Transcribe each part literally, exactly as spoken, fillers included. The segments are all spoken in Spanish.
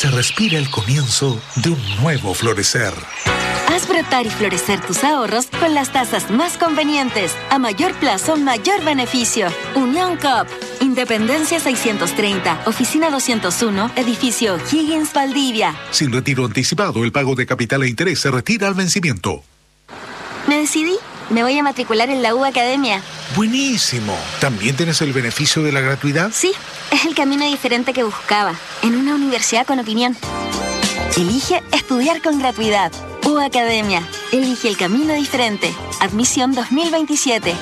se respira el comienzo de un nuevo florecer. Haz brotar y florecer tus ahorros con las tasas más convenientes. A mayor plazo, mayor beneficio. Unión Coop. Independencia seiscientos treinta, Oficina doscientos uno, Edificio Higgins, Valdivia. Sin retiro anticipado, el pago de capital e interés se retira al vencimiento. Me decidí. Me voy a matricular en la U Academia. ¡Buenísimo! ¿También tienes el beneficio de la gratuidad? Sí, es el camino diferente que buscaba. En una universidad con opinión. Elige estudiar con gratuidad. U Academia. Elige el camino diferente. Admisión dos mil veintisiete.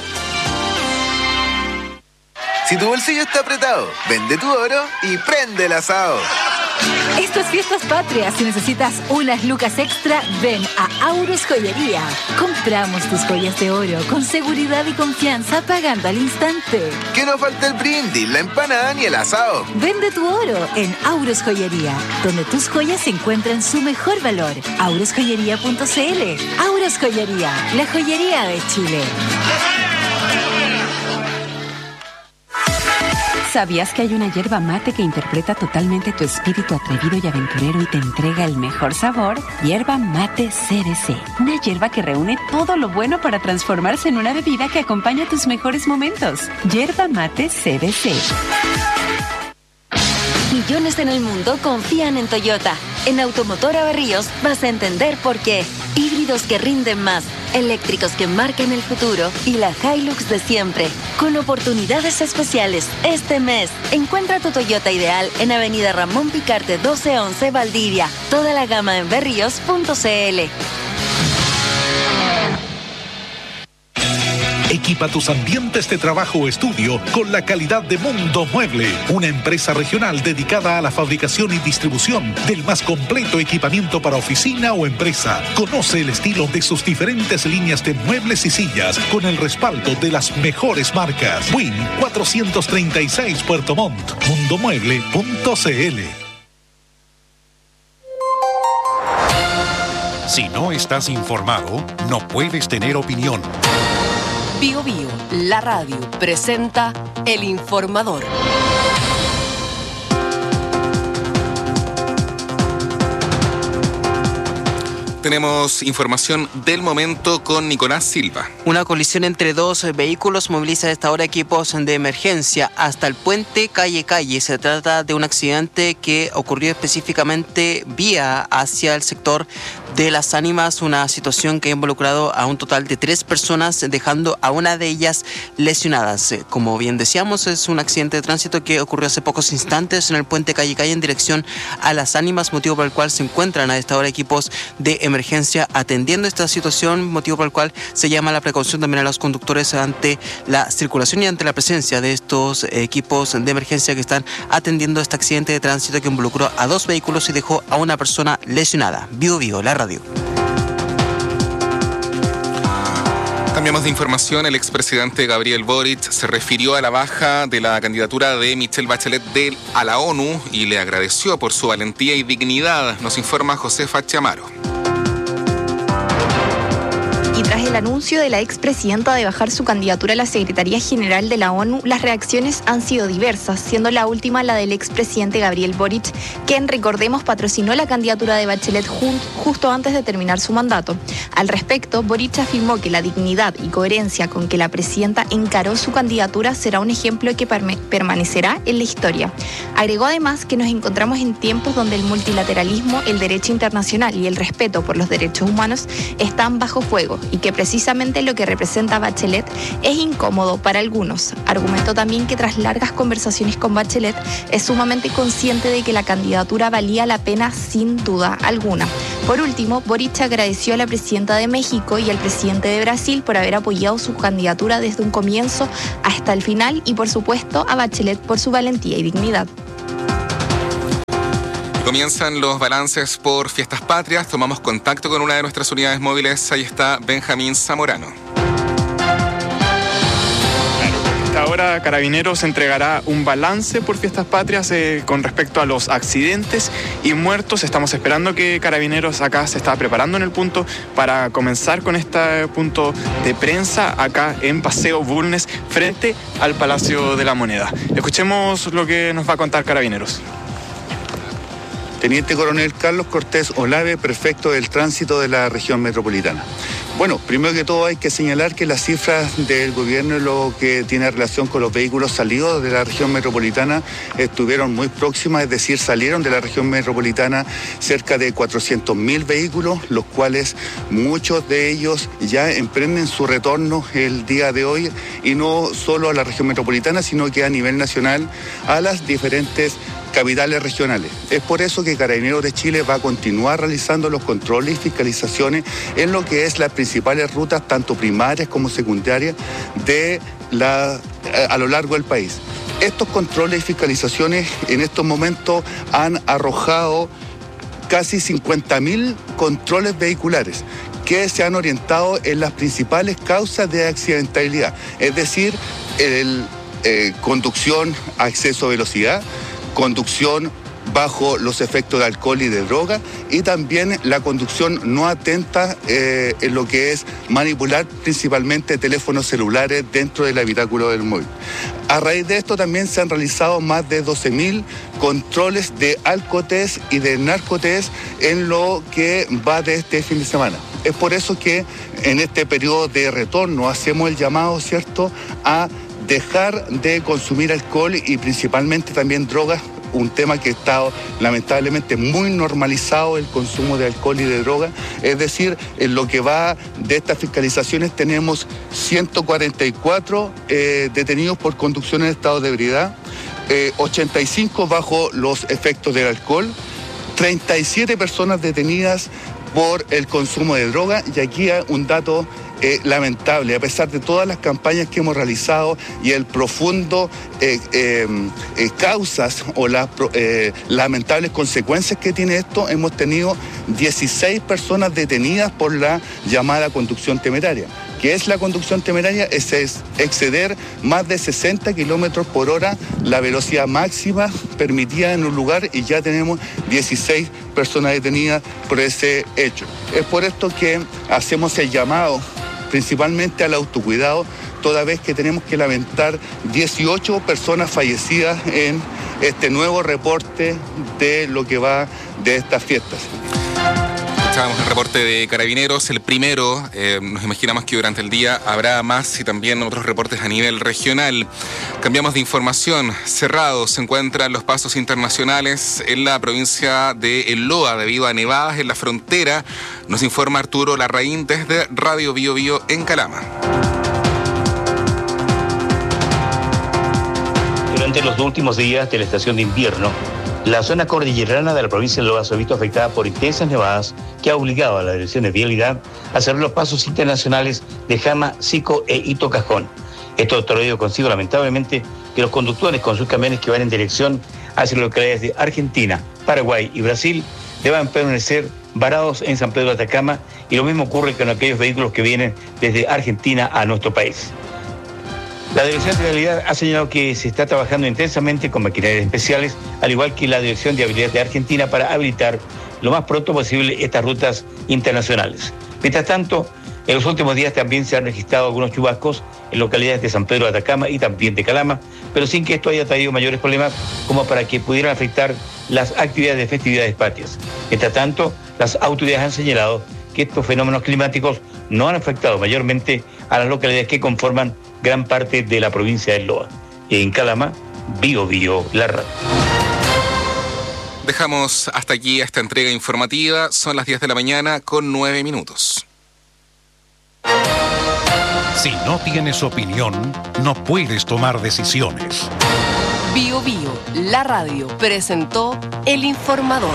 Si tu bolsillo está apretado, vende tu oro y prende el asado. Estas fiestas patrias, si necesitas unas lucas extra, ven a Aurus Joyería. Compramos tus joyas de oro con seguridad y confianza pagando al instante. Que no falte el brindis, la empanada ni el asado. Vende tu oro en Aurus Joyería, donde tus joyas encuentran su mejor valor. aurus joyería punto c l. Aurus Joyería, la joyería de Chile. ¿Sabías que hay una yerba mate que interpreta totalmente tu espíritu atrevido y aventurero y te entrega el mejor sabor? Yerba Mate C D C. Una yerba que reúne todo lo bueno para transformarse en una bebida que acompaña tus mejores momentos. Yerba Mate C D C. Millones en el mundo confían en Toyota. En Automotora Berríos vas a entender por qué. Híbridos que rinden más, eléctricos que marcan el futuro y la Hilux de siempre. Con oportunidades especiales este mes. Encuentra tu Toyota ideal en Avenida Ramón Picarte doce once Valdivia. Toda la gama en berríos punto c l. Equipa tus ambientes de trabajo o estudio con la calidad de Mundo Mueble, una empresa regional dedicada a la fabricación y distribución del más completo equipamiento para oficina o empresa. Conoce el estilo de sus diferentes líneas de muebles y sillas con el respaldo de las mejores marcas. Win cuatrocientos treinta y seis Puerto Montt, mundo mueble punto c l. Si no estás informado, no puedes tener opinión. Bio Bio, la radio, presenta El Informador. Tenemos información del momento con Nicolás Silva. Una colisión entre dos vehículos moviliza a esta hora equipos de emergencia hasta el puente Calle Calle. Se trata de un accidente que ocurrió específicamente vía hacia el sector de Las Ánimas, una situación que ha involucrado a un total de tres personas, dejando a una de ellas lesionadas. Como bien decíamos, es un accidente de tránsito que ocurrió hace pocos instantes en el puente Calle Calle en dirección a Las Ánimas, motivo por el cual se encuentran a esta hora equipos de emergencia atendiendo esta situación, motivo por el cual se llama la precaución también a los conductores ante la circulación y ante la presencia de estos equipos de emergencia que están atendiendo este accidente de tránsito que involucró a dos vehículos y dejó a una persona lesionada. Bio Bio, la radio. Cambiamos de información. El expresidente Gabriel Boric se refirió a la baja de la candidatura de Michelle Bachelet de, a la ONU y le agradeció por su valentía y dignidad. Nos informa Josefa Chamaro. Y tras el anuncio de la expresidenta de bajar su candidatura a la Secretaría General de la ONU, las reacciones han sido diversas, siendo la última la del expresidente Gabriel Boric, quien, recordemos, patrocinó la candidatura de Bachelet justo antes de terminar su mandato. Al respecto, Boric afirmó que la dignidad y coherencia con que la presidenta encaró su candidatura será un ejemplo que permanecerá en la historia. Agregó además que nos encontramos en tiempos donde el multilateralismo, el derecho internacional y el respeto por los derechos humanos están bajo fuego, y que precisamente lo que representa Bachelet es incómodo para algunos. Argumentó también que tras largas conversaciones con Bachelet es sumamente consciente de que la candidatura valía la pena sin duda alguna. Por último, Boric agradeció a la presidenta de México y al presidente de Brasil por haber apoyado su candidatura desde un comienzo hasta el final y, por supuesto, a Bachelet por su valentía y dignidad. Comienzan los balances por Fiestas Patrias. Tomamos contacto con una de nuestras unidades móviles. Ahí está Benjamín Zamorano. Ahora Carabineros entregará un balance por Fiestas Patrias eh, con respecto a los accidentes y muertos. Estamos esperando que Carabineros acá se está preparando en el punto para comenzar con este punto de prensa acá en Paseo Bulnes frente al Palacio de la Moneda. Escuchemos lo que nos va a contar Carabineros. Teniente Coronel Carlos Cortés Olave, prefecto del tránsito de la región metropolitana. Bueno, primero que todo hay que señalar que las cifras del gobierno en lo que tiene relación con los vehículos salidos de la región metropolitana estuvieron muy próximas, es decir, salieron de la región metropolitana cerca de cuatrocientos mil vehículos, los cuales muchos de ellos ya emprenden su retorno el día de hoy, y no solo a la región metropolitana, sino que a nivel nacional a las diferentes capitales regionales. Es por eso que Carabineros de Chile va a continuar realizando los controles y fiscalizaciones en lo que es las principales rutas, tanto primarias como secundarias, de la, a lo largo del país. Estos controles y fiscalizaciones en estos momentos han arrojado casi cincuenta mil controles vehiculares que se han orientado en las principales causas de accidentabilidad, es decir, el, eh, conducción a exceso de velocidad, conducción bajo los efectos de alcohol y de droga, y también la conducción no atenta eh, en lo que es manipular principalmente teléfonos celulares dentro del habitáculo del móvil. A raíz de esto también se han realizado más de doce mil controles de alcotest y de narcotest en lo que va de este fin de semana. Es por eso que en este periodo de retorno hacemos el llamado, ¿cierto?, a dejar de consumir alcohol y principalmente también drogas, un tema que ha estado lamentablemente muy normalizado, el consumo de alcohol y de droga. Es decir, en lo que va de estas fiscalizaciones tenemos ciento cuarenta y cuatro eh, detenidos por conducción en estado de ebriedad, eh, ochenta y cinco bajo los efectos del alcohol, treinta y siete personas detenidas por el consumo de droga, y aquí hay un dato Eh, lamentable. A pesar de todas las campañas que hemos realizado y el profundo eh, eh, eh, causas o las eh, lamentables consecuencias que tiene esto, hemos tenido dieciséis personas detenidas por la llamada conducción temeraria. ¿Qué es la conducción temeraria? Es, es exceder más de sesenta kilómetros por hora la velocidad máxima permitida en un lugar, y ya tenemos dieciséis personas detenidas por ese hecho. Es por esto que hacemos el llamado principalmente al autocuidado, toda vez que tenemos que lamentar dieciocho personas fallecidas en este nuevo reporte de lo que va de estas fiestas. Escuchábamos el reporte de Carabineros, el primero. Eh, nos imaginamos que durante el día habrá más y también otros reportes a nivel regional. Cambiamos de información. Cerrados se encuentran los pasos internacionales en la provincia de El Loa debido a nevadas en la frontera. Nos informa Arturo Larraín desde Radio Bio Bio en Calama. Durante los últimos días de la estación de invierno, la zona cordillerana de la provincia de Loa se ha visto afectada por intensas nevadas que ha obligado a la Dirección de Vialidad a cerrar los pasos internacionales de Jama, Sico e Ito Cajón. Esto ha traído consigo, lamentablemente, que los conductores con sus camiones que van en dirección hacia las localidades de Argentina, Paraguay y Brasil deban permanecer varados en San Pedro de Atacama, y lo mismo ocurre con aquellos vehículos que vienen desde Argentina a nuestro país. La Dirección de Vialidad ha señalado que se está trabajando intensamente con maquinarias especiales, al igual que la Dirección de Habilidad de Argentina, para habilitar lo más pronto posible estas rutas internacionales. Mientras tanto, en los últimos días también se han registrado algunos chubascos en localidades de San Pedro de Atacama y también de Calama, pero sin que esto haya traído mayores problemas como para que pudieran afectar las actividades de festividades patrias. Mientras tanto, las autoridades han señalado que estos fenómenos climáticos no han afectado mayormente a las localidades que conforman gran parte de la provincia de Loa. En Calama, Bio Bio, la radio. Dejamos hasta aquí esta entrega informativa. Son las diez de la mañana con nueve minutos. Si no tienes opinión, no puedes tomar decisiones. Bio Bio, la radio, presentó El Informador.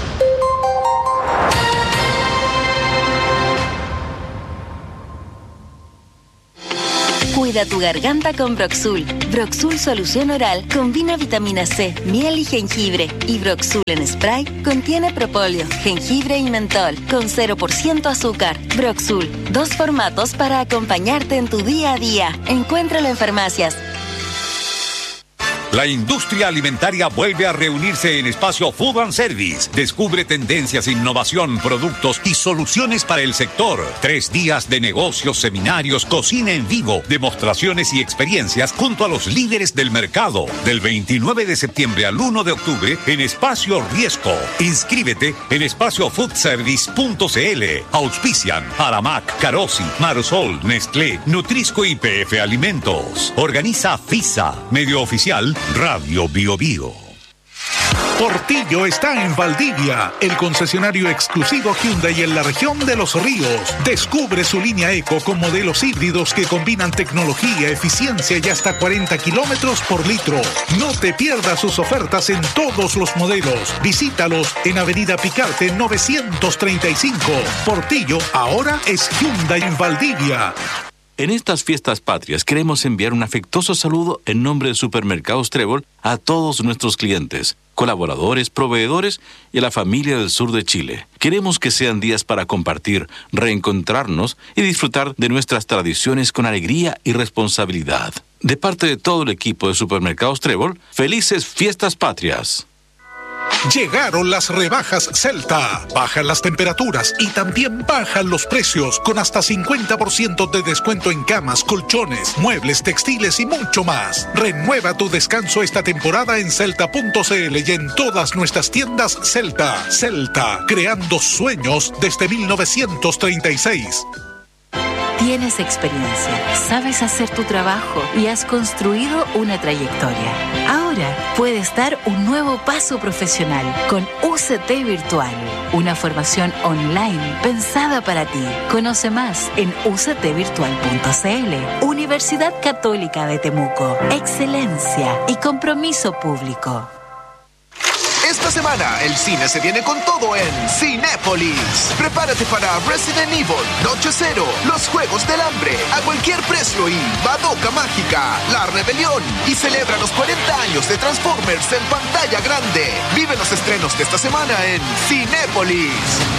Cuida tu garganta con Broxul. Broxul Solución Oral combina vitamina C, miel y jengibre. Y Broxul en spray contiene propóleo, jengibre y mentol, con cero por ciento azúcar. Broxul, dos formatos para acompañarte en tu día a día. Encuéntralo en farmacias. La industria alimentaria vuelve a reunirse en Espacio Food and Service. Descubre tendencias, innovación, productos y soluciones para el sector. Tres días de negocios, seminarios, cocina en vivo, demostraciones y experiencias junto a los líderes del mercado. Del veintinueve de septiembre al uno de octubre en Espacio Riesco. Inscríbete en espacio food service punto c l. Auspician Aramac, Carosi, Marosol, Nestlé, Nutrisco y P F Alimentos. Organiza FISA, medio oficial Radio Bio Bio. Portillo está en Valdivia, el concesionario exclusivo Hyundai en la región de Los Ríos. Descubre su línea Eco con modelos híbridos que combinan tecnología, eficiencia y hasta cuarenta kilómetros por litro. No te pierdas sus ofertas en todos los modelos. Visítalos en Avenida Picarte novecientos treinta y cinco. Portillo ahora es Hyundai en Valdivia. En estas fiestas patrias queremos enviar un afectuoso saludo en nombre de Supermercados Trébol a todos nuestros clientes, colaboradores, proveedores y a la familia del sur de Chile. Queremos que sean días para compartir, reencontrarnos y disfrutar de nuestras tradiciones con alegría y responsabilidad. De parte de todo el equipo de Supermercados Trébol, felices fiestas patrias. Llegaron las rebajas Celta. Bajan las temperaturas y también bajan los precios con hasta cincuenta por ciento de descuento en camas, colchones, muebles, textiles y mucho más. Renueva tu descanso esta temporada en celta punto c l y en todas nuestras tiendas Celta. Celta, creando sueños desde mil novecientos treinta y seis. Tienes experiencia, sabes hacer tu trabajo y has construido una trayectoria. Ahora puedes dar un nuevo paso profesional con U C T Virtual, una formación online pensada para ti. Conoce más en u c t virtual punto c l. Universidad Católica de Temuco. Excelencia y compromiso público. Esta semana el cine se viene con todo en Cinépolis. Prepárate para Resident Evil, Noche Cero, Los Juegos del Hambre, A Cualquier Precio y Badoka Mágica, La Rebelión. Y celebra los cuarenta años de Transformers en pantalla grande. Vive los estrenos de esta semana en Cinépolis.